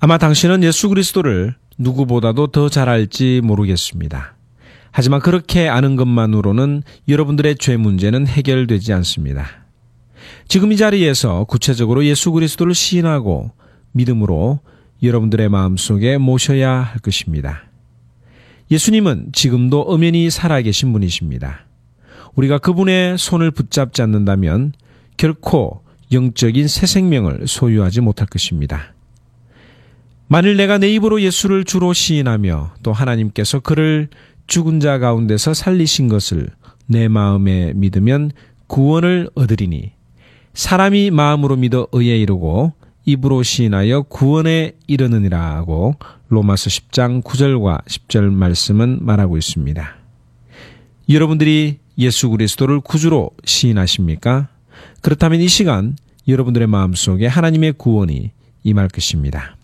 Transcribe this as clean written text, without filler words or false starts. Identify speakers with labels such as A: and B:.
A: 아마 당신은 예수 그리스도를 누구보다도 더 잘 알지 모르겠습니다. 하지만 그렇게 아는 것만으로는 여러분들의 죄 문제는 해결되지 않습니다. 지금 이 자리에서 구체적으로 예수 그리스도를 시인하고 믿음으로 여러분들의 마음속에 모셔야 할 것입니다. 예수님은 지금도 엄연히 살아계신 분이십니다. 우리가 그분의 손을 붙잡지 않는다면 결코 영적인 새 생명을 소유하지 못할 것입니다. 만일 내가 내 입으로 예수를 주로 시인하며 또 하나님께서 그를 죽은 자 가운데서 살리신 것을 내 마음에 믿으면 구원을 얻으리니 사람이 마음으로 믿어 의에 이르고 입으로 시인하여 구원에 이르느니라고 로마서 10장 9절과 10절 말씀은 말하고 있습니다. 여러분들이 예수 그리스도를 구주로 시인하십니까? 그렇다면 이 시간 여러분들의 마음속에 하나님의 구원이 임할 것입니다.